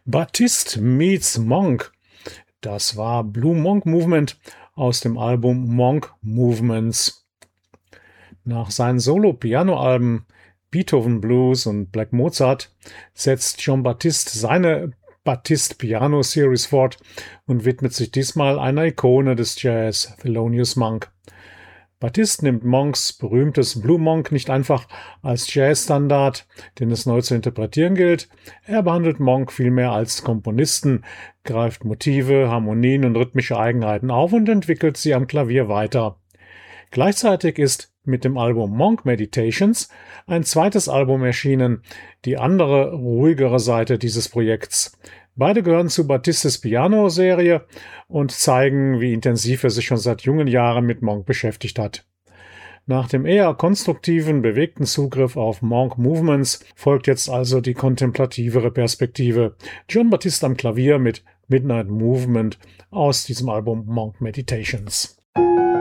Baptiste meets Monk. Das war Blue Monk Movement aus dem Album Monk Movements. Nach seinen Solo-Piano-Alben Beethoven Blues und Black Mozart setzt Jean-Baptiste seine Baptiste Piano Series fort und widmet sich diesmal einer Ikone des Jazz, Thelonious Monk. Baptiste nimmt Monks berühmtes Blue Monk nicht einfach als Jazzstandard, den es neu zu interpretieren gilt. Er behandelt Monk vielmehr als Komponisten, greift Motive, Harmonien und rhythmische Eigenheiten auf und entwickelt sie am Klavier weiter. Gleichzeitig ist mit dem Album Monk Meditations ein zweites Album erschienen, die andere, ruhigere Seite dieses Projekts. Beide gehören zu Baptistes Piano-Serie und zeigen, wie intensiv er sich schon seit jungen Jahren mit Monk beschäftigt hat. Nach dem eher konstruktiven, bewegten Zugriff auf Monk Movements folgt jetzt also die kontemplativere Perspektive. John Baptiste am Klavier mit Midnight Movement aus diesem Album Monk Meditations.